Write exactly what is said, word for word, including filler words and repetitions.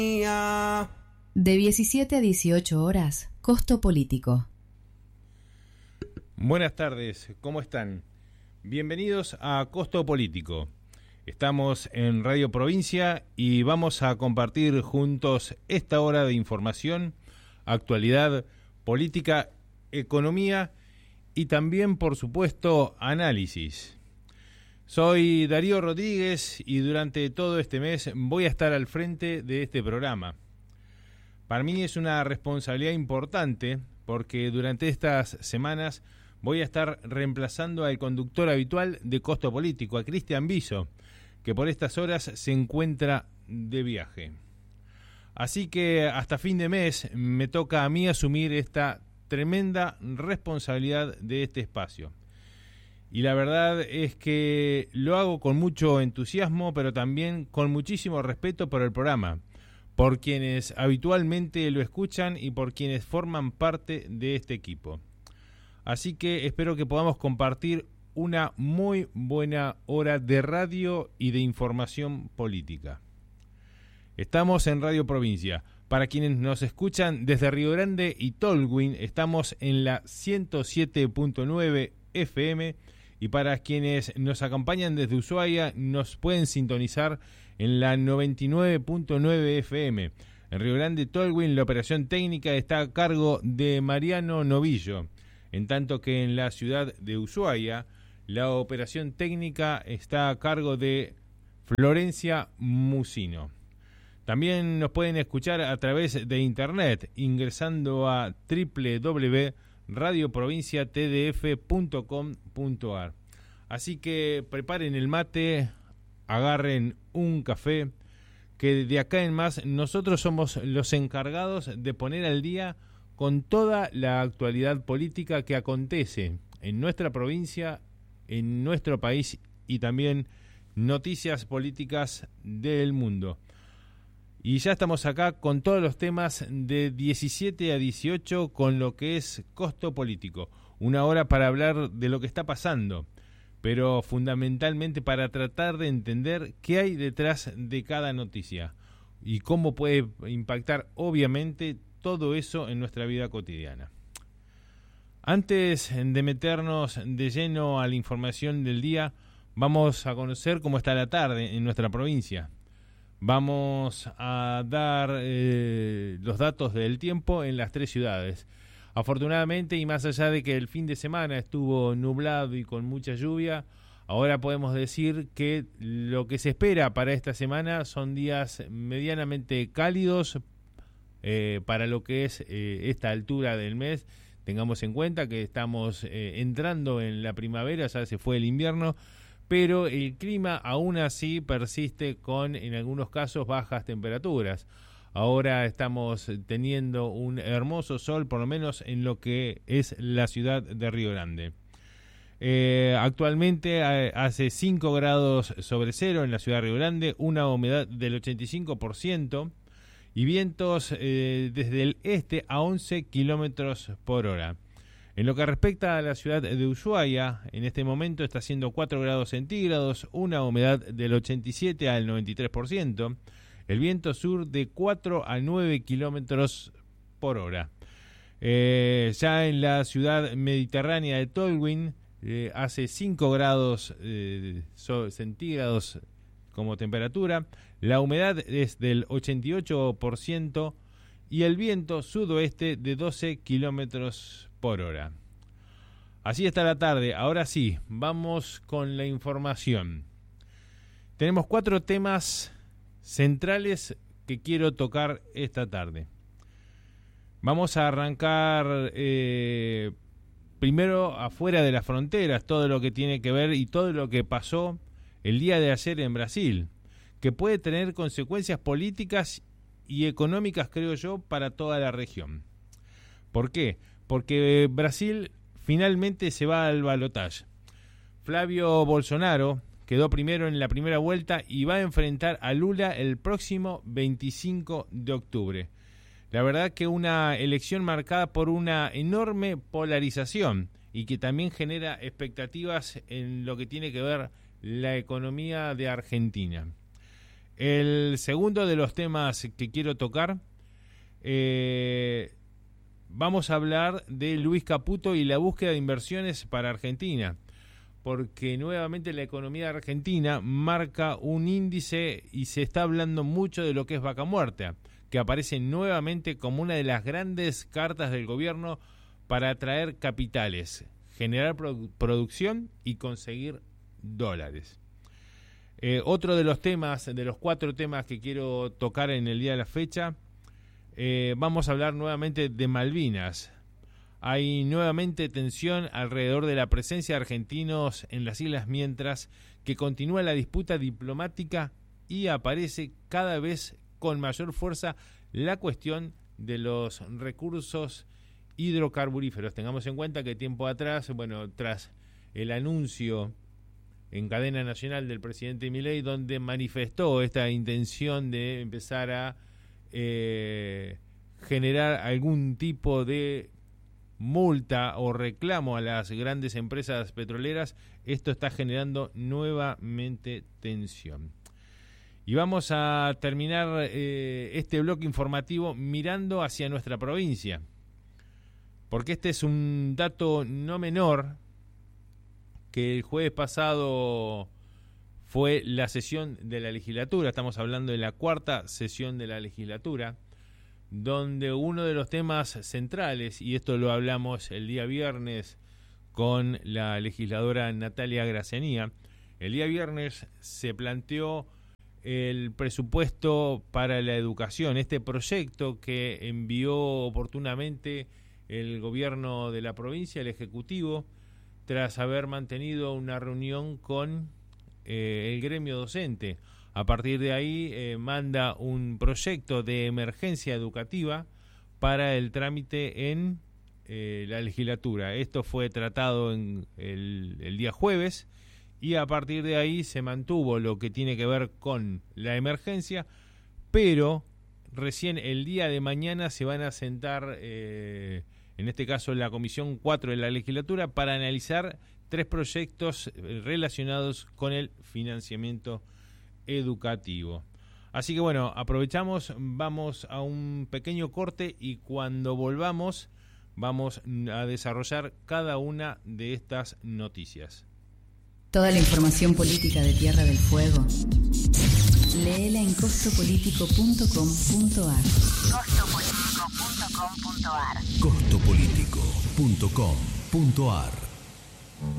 De diecisiete a dieciocho horas, Costo Político. Buenas tardes, ¿cómo están? Bienvenidos a Costo Político. Estamos en Radio Provincia y vamos a compartir juntos esta hora de información, actualidad, política, economía y también, por supuesto, análisis. Soy Darío Rodríguez y durante todo este mes voy a estar al frente de este programa. Para mí es una responsabilidad importante porque durante estas semanas voy a estar reemplazando al conductor habitual de Costo Político, a Cristian Viso, que por estas horas se encuentra de viaje. Así que hasta fin de mes me toca a mí asumir esta tremenda responsabilidad de este espacio. Y la verdad es que lo hago con mucho entusiasmo, pero también con muchísimo respeto por el programa, por quienes habitualmente lo escuchan y por quienes forman parte de este equipo. Así que espero que podamos compartir una muy buena hora de radio y de información política. Estamos en Radio Provincia. Para quienes nos escuchan desde Río Grande y Tolwyn, estamos en la ciento siete punto nueve F M. Y para quienes nos acompañan desde Ushuaia, nos pueden sintonizar en la noventa y nueve punto nueve F M. En Río Grande, Tolwyn, la operación técnica está a cargo de Mariano Novillo, en tanto que en la ciudad de Ushuaia, la operación técnica está a cargo de Florencia Musino. También nos pueden escuchar a través de internet, ingresando a doble u doble u doble u punto radio provincia t d f punto com punto a r. Así que preparen el mate, agarren un café, que de acá en más nosotros somos los encargados de poner al día con toda la actualidad política que acontece en nuestra provincia, en nuestro país y también noticias políticas del mundo. Y ya estamos acá con todos los temas de diecisiete a dieciocho con lo que es Costo Político. Una hora para hablar de lo que está pasando, pero fundamentalmente para tratar de entender qué hay detrás de cada noticia y cómo puede impactar, obviamente, todo eso en nuestra vida cotidiana. Antes de meternos de lleno a la información del día, vamos a conocer cómo está la tarde en nuestra provincia. Vamos a dar eh, los datos del tiempo en las tres ciudades. Afortunadamente, y más allá de que el fin de semana estuvo nublado y con mucha lluvia, ahora podemos decir que lo que se espera para esta semana son días medianamente cálidos eh, para lo que es eh, esta altura del mes. Tengamos en cuenta que estamos eh, entrando en la primavera, ya se fue el invierno, pero el clima aún así persiste con, en algunos casos, bajas temperaturas. Ahora estamos teniendo un hermoso sol, por lo menos en lo que es la ciudad de Río Grande. Eh, actualmente hace cinco grados sobre cero en la ciudad de Río Grande, una humedad del ochenta y cinco por ciento y vientos eh, desde el este a once kilómetros por hora. En lo que respecta a la ciudad de Ushuaia, en este momento está haciendo cuatro grados centígrados, una humedad del ochenta y siete al noventa y tres por ciento, el viento sur de cuatro a nueve kilómetros por hora. Eh, ya en la ciudad mediterránea de Tolwyn, eh, hace cinco grados eh, centígrados como temperatura, la humedad es del ochenta y ocho por ciento y el viento sudoeste de doce kilómetros por hora. Así está la tarde. Ahora sí, vamos con la información. Tenemos cuatro temas centrales que quiero tocar esta tarde. Vamos a arrancar eh, primero afuera de las fronteras, todo lo que tiene que ver y todo lo que pasó el día de ayer en Brasil, que puede tener consecuencias políticas y económicas, creo yo, para toda la región. ¿Por qué? Porque Brasil finalmente se va al balotaje. Flavio Bolsonaro quedó primero en la primera vuelta y va a enfrentar a Lula el próximo veinticinco de octubre. La verdad que una elección marcada por una enorme polarización y que también genera expectativas en lo que tiene que ver la economía de Argentina. El segundo de los temas que quiero tocar, eh, vamos a hablar de Luis Caputo y la búsqueda de inversiones para Argentina, porque nuevamente la economía argentina marca un índice y se está hablando mucho de lo que es vaca muerta, que aparece nuevamente como una de las grandes cartas del gobierno para atraer capitales, generar produ- producción y conseguir dólares. Eh, otro de los temas, de los cuatro temas que quiero tocar en el día de la fecha, eh, vamos a hablar nuevamente de Malvinas. Hay nuevamente tensión alrededor de la presencia de argentinos en las islas, mientras que continúa la disputa diplomática y aparece cada vez con mayor fuerza la cuestión de los recursos hidrocarburíferos. Tengamos en cuenta que tiempo atrás, bueno, tras el anuncio en cadena nacional del presidente Milei, donde manifestó esta intención de empezar a eh, generar algún tipo de multa o reclamo a las grandes empresas petroleras, esto está generando nuevamente tensión. Y vamos a terminar eh, este bloque informativo mirando hacia nuestra provincia, porque este es un dato no menor, que el jueves pasado fue la sesión de la legislatura. Estamos hablando de la cuarta sesión de la legislatura, donde uno de los temas centrales, y esto lo hablamos el día viernes con la legisladora Natalia Gracianía, el día viernes se planteó el presupuesto para la educación, este proyecto que envió oportunamente el gobierno de la provincia, el Ejecutivo, tras haber mantenido una reunión con eh, el gremio docente. A partir de ahí eh, manda un proyecto de emergencia educativa para el trámite en eh, la legislatura. Esto fue tratado en el, el día jueves y a partir de ahí se mantuvo lo que tiene que ver con la emergencia, pero recién el día de mañana se van a sentar, eh, en este caso la Comisión cuatro de la legislatura, para analizar tres proyectos relacionados con el financiamiento educativo. Así que bueno, aprovechamos, vamos a un pequeño corte y cuando volvamos vamos a desarrollar cada una de estas noticias. Toda la información política de Tierra del Fuego, léela en costo político punto com punto a r. costo político punto com punto a r. costo político punto com punto a r.